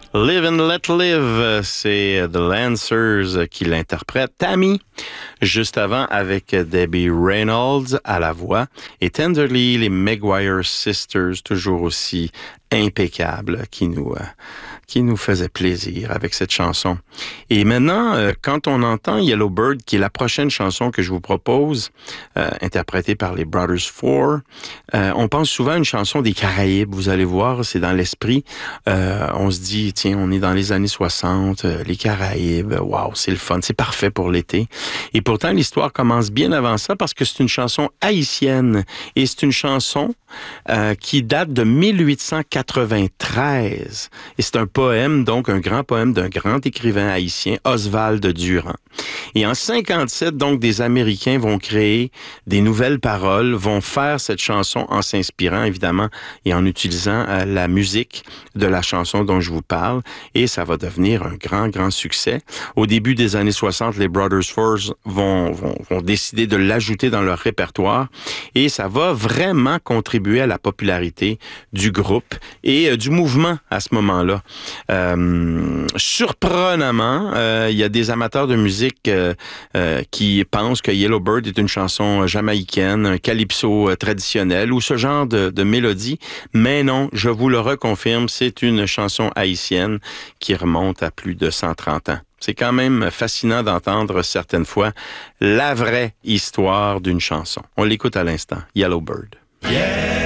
Live and Let Live, c'est The Lancers qui l'interprète. Tammy, juste avant avec Debbie Reynolds à la voix. Et Tenderly, les Maguire Sisters, toujours aussi impeccables, qui nous faisaient plaisir avec cette chanson. Et maintenant, quand on entend Yellow Bird, qui est la prochaine chanson que je vous propose, interprétée par les Brothers Four, on pense souvent à une chanson des Caraïbes. Vous allez voir, c'est dans l'esprit. On se dit, tiens, on est dans les années 60, les Caraïbes, waouh, c'est le fun, c'est parfait pour l'été. Et pourtant, l'histoire commence bien avant ça parce que c'est une chanson haïtienne. Et c'est une chanson qui date de 1893. Et c'est un poème, donc un grand poème d'un grand écrivain haïtien, Oswald Durand. Et en 57, donc, des Américains vont créer des nouvelles paroles, vont faire cette chanson en s'inspirant, évidemment, et en utilisant la musique de la chanson dont je vous parle. Et ça va devenir un grand, grand succès. Au début des années 60, les Brothers Four vont décider de l'ajouter dans leur répertoire. Et ça va vraiment contribuer à la popularité du groupe et du mouvement à ce moment-là. Surprenamment, il y a des amateurs de musique qui pensent que Yellow Bird est une chanson jamaïcaine, un calypso traditionnel ou ce genre de mélodie. Mais non, je vous le reconfirme, c'est une chanson haïtienne qui remonte à plus de 130 ans. C'est quand même fascinant d'entendre certaines fois la vraie histoire d'une chanson. On l'écoute à l'instant, Yellow Bird. Yeah!